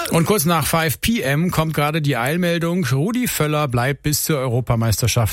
Und kurz nach 5 p.m. kommt gerade die Eilmeldung. Rudi Völler bleibt bis zur Europameisterschaft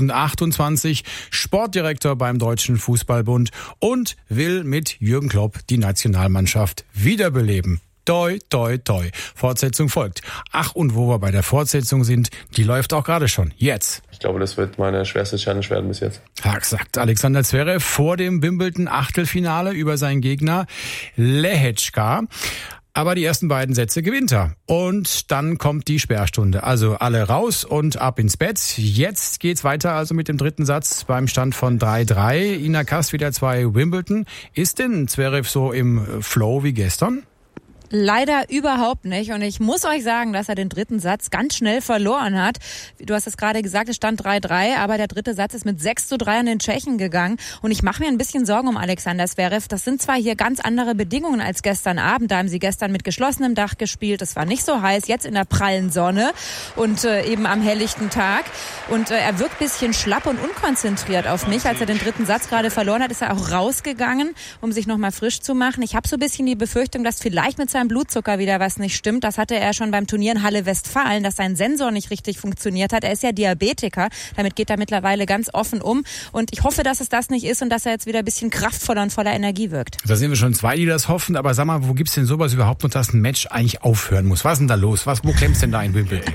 2028 Sportdirektor beim Deutschen Fußballbund und will mit Jürgen Klopp die Nationalmannschaft wiederbeleben. Toi, toi, toi. Fortsetzung folgt. Ach, und wo wir bei der Fortsetzung sind, die läuft auch gerade schon. Jetzt. Ich glaube, das wird meine schwerste Challenge werden bis jetzt. Sagt Alexander Zverev vor dem Wimbledon-Achtelfinale über seinen Gegner Lehečka. Aber die ersten beiden Sätze gewinnt er. Und dann kommt die Sperrstunde. Also alle raus und ab ins Bett. Jetzt geht's weiter also mit dem dritten Satz beim Stand von 3-3. Ina Kast wieder 2 Wimbledon. Ist denn Zverev so im Flow wie gestern? Leider überhaupt nicht. Und ich muss euch sagen, dass er den dritten Satz ganz schnell verloren hat. Du hast es gerade gesagt, es stand 3-3, aber der dritte Satz ist mit 6-3 an den Tschechen gegangen. Und ich mache mir ein bisschen Sorgen um Alexander Zverev. Das sind zwar hier ganz andere Bedingungen als gestern Abend. Da haben sie gestern mit geschlossenem Dach gespielt. Es war nicht so heiß, jetzt in der prallen Sonne und eben am helllichten Tag. Und er wirkt ein bisschen schlapp und unkonzentriert auf mich. Als er den dritten Satz gerade verloren hat, ist er auch rausgegangen, um sich nochmal frisch zu machen. Ich habe so ein bisschen die Befürchtung, dass vielleicht mit seinem Blutzucker wieder was nicht stimmt. Das hatte er schon beim Turnier in Halle Westfalen, dass sein Sensor nicht richtig funktioniert hat. Er ist ja Diabetiker. Damit geht er mittlerweile ganz offen um. Und ich hoffe, dass es das nicht ist und dass er jetzt wieder ein bisschen kraftvoller und voller Energie wirkt. Da sind wir schon 2, die das hoffen. Aber sag mal, wo gibt's denn sowas überhaupt noch, dass ein Match eigentlich aufhören muss? Was ist denn da los? Wo klemmt's denn da in Wimbledon?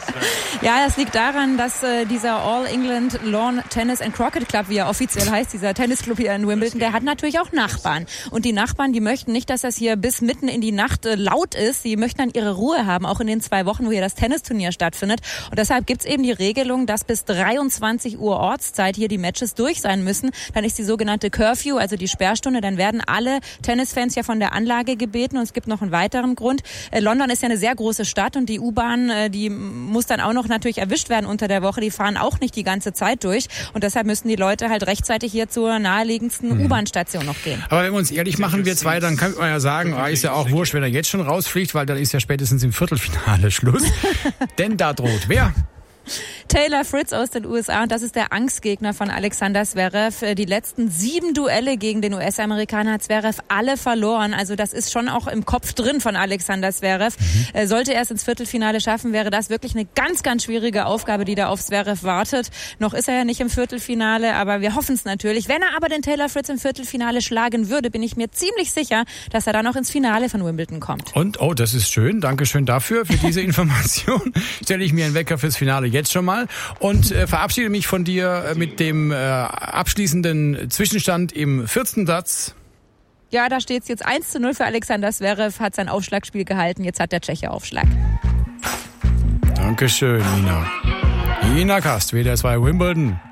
Ja, das liegt daran, dass dieser All England Lawn Tennis and Croquet Club, wie er offiziell heißt, dieser Tennisclub hier in Wimbledon, der hat natürlich auch Nachbarn. Und die Nachbarn, die möchten nicht, dass das hier bis mitten in die Nacht laut ist. Die möchten dann ihre Ruhe haben, auch in den 2 Wochen, wo hier das Tennisturnier stattfindet. Und deshalb gibt's eben die Regelung, dass bis 23 Uhr Ortszeit hier die Matches durch sein müssen. Dann ist die sogenannte Curfew, also die Sperrstunde. Dann werden alle Tennisfans ja von der Anlage gebeten. Und es gibt noch einen weiteren Grund. London ist ja eine sehr große Stadt und die U-Bahn, die muss dann auch noch natürlich erwischt werden unter der Woche. Die fahren auch nicht die ganze Zeit durch. Und deshalb müssen die Leute halt rechtzeitig hier zur naheliegendsten U-Bahn-Station noch gehen. Aber wenn wir uns ehrlich machen, wir 2, dann könnte man ja sagen, ist ja auch wurscht, wenn er jetzt schon rausfliegt, weil dann ist ja spätestens im Viertelfinale Schluss. Denn da droht wer? Taylor Fritz aus den USA, und das ist der Angstgegner von Alexander Zverev. Die letzten 7 Duelle gegen den US-Amerikaner hat Zverev alle verloren. Also das ist schon auch im Kopf drin von Alexander Zverev. Sollte er es ins Viertelfinale schaffen, wäre das wirklich eine ganz, ganz schwierige Aufgabe, die da auf Zverev wartet. Noch ist er ja nicht im Viertelfinale, aber wir hoffen es natürlich. Wenn er aber den Taylor Fritz im Viertelfinale schlagen würde, bin ich mir ziemlich sicher, dass er dann auch ins Finale von Wimbledon kommt. Und, das ist schön. Dankeschön dafür, für diese Information. Stelle ich mir einen Wecker fürs Finale jetzt schon mal und verabschiede mich von dir mit dem abschließenden Zwischenstand im 14. Satz. Ja, da steht es jetzt 1-0 für Alexander Zverev, hat sein Aufschlagspiel gehalten, jetzt hat der Tscheche Aufschlag. Dankeschön, Ina. Ina Kast, WDR 2 Wimbledon.